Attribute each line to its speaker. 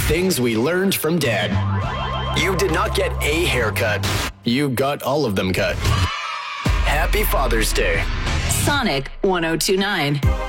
Speaker 1: Things we learned from Dad. You did not get a haircut. You got all of them cut. Happy Father's Day.
Speaker 2: Sonic 1029.